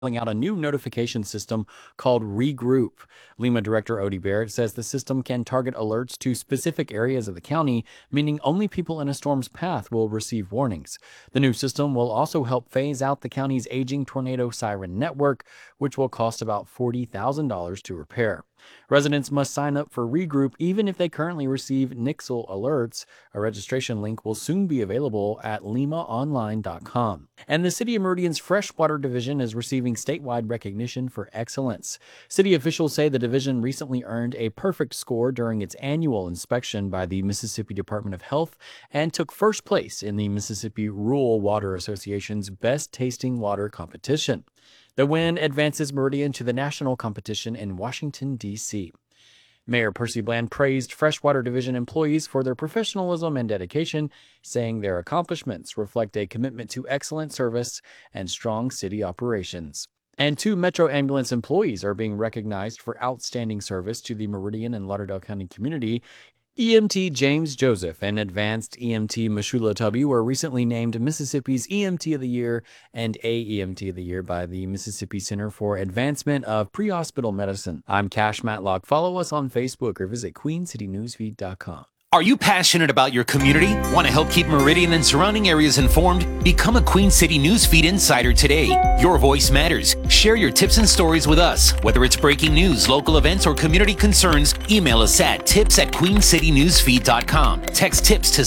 out a new notification system called Regroup. Lima Director Odie Barrett says the system can target alerts to specific areas of the county, meaning only people in a storm's path will receive warnings. The new system will also help phase out the county's aging tornado siren network, which will cost about $40,000 to repair. Residents must sign up for Regroup even if they currently receive Nixle alerts. A registration link will soon be available at limaonline.com. And the City of Meridian's Freshwater Division is receiving statewide recognition for excellence. City officials say the division recently earned a perfect score during its annual inspection by the Mississippi Department of Health and took first place in the Mississippi Rural Water Association's Best Tasting Water competition. The win advances Meridian to the national competition in Washington, D.C. Mayor Percy Bland praised Freshwater Division employees for their professionalism and dedication, saying their accomplishments reflect a commitment to excellent service and strong city operations. And 2 Metro Ambulance employees are being recognized for outstanding service to the Meridian and Lauderdale County community. EMT James Joseph and Advanced EMT Mashula Tubby were recently named Mississippi's EMT of the Year and AEMT of the Year by the Mississippi Center for Advancement of Pre-Hospital Medicine. I'm Cash Matlock. Follow us on Facebook or visit queencitynewsfeed.com. Are you passionate about your community? Want to help keep Meridian and surrounding areas informed? Become a Queen City Newsfeed insider today. Your voice matters. Share your tips and stories with us. Whether it's breaking news, local events, or community concerns, email us at tips@queencitynewsfeed.com. Text tips to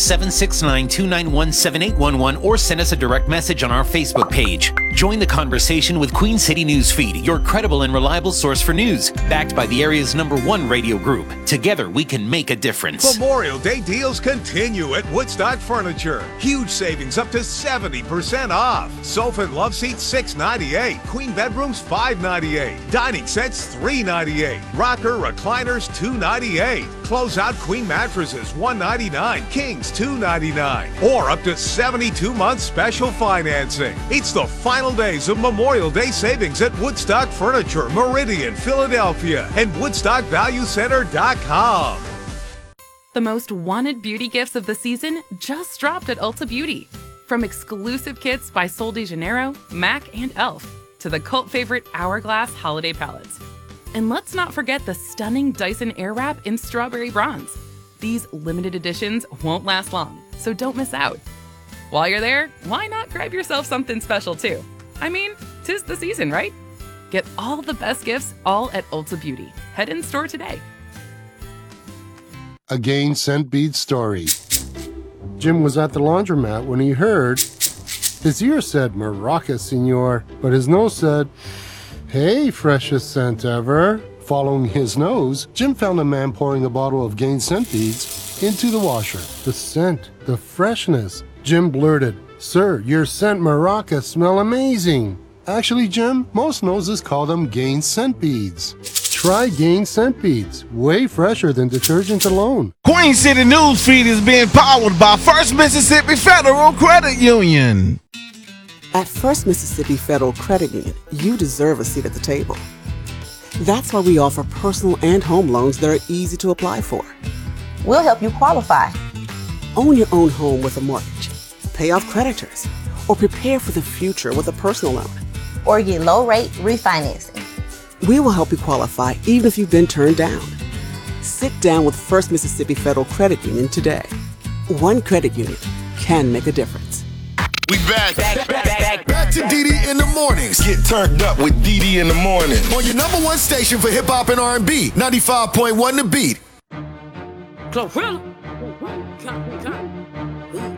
769-291-7811 or send us a direct message on our Facebook page. Join the conversation with Queen City Newsfeed, your credible and reliable source for news, backed by the area's #1 radio group. Together, we can make a difference. Memorial Day deals continue at Woodstock Furniture. Huge savings up to 70% off. Sofa and love seats $698. Queen bedrooms $598. Dining sets $398. Rocker recliners $298. Closeout queen mattresses $199. Kings $299. Or up to 72 months special financing. It's the final days of Memorial Day savings at Woodstock Furniture, Meridian, Philadelphia, and WoodstockValueCenter.com. The most wanted beauty gifts of the season just dropped at Ulta Beauty. From exclusive kits by Sol de Janeiro, MAC, and e.l.f. to the cult favorite Hourglass holiday palettes. And let's not forget the stunning Dyson Airwrap in Strawberry Bronze. These limited editions won't last long, so don't miss out. While you're there, why not grab yourself something special too? I mean, 'tis the season, right? Get all the best gifts all at Ulta Beauty. Head in store today. A Gain Scent Bead story. Jim was at the laundromat when he heard his ear said, "Maraca, senor," but his nose said, "Hey, freshest scent ever." Following his nose, Jim found a man pouring a bottle of Gain Scent Beads into the washer. The scent, the freshness. Jim blurted, "Sir, your scent Maraca smell amazing." Actually, Jim, most noses call them Gain Scent Beads. Try Gain Scent Beads, way fresher than detergent alone. Queen City Newsfeed is being powered by First Mississippi Federal Credit Union. At First Mississippi Federal Credit Union, you deserve a seat at the table. That's why we offer personal and home loans that are easy to apply for. We'll help you qualify. Own your own home with a mortgage, pay off creditors, or prepare for the future with a personal loan. Or get low-rate refinancing. We will help you qualify even if you've been turned down. Sit down with First Mississippi Federal Credit Union today. One credit union can make a difference. We back to DD in the mornings. Get turned up with DD in the morning. On your #1 station for hip hop and R&B, 95.1 The Beat.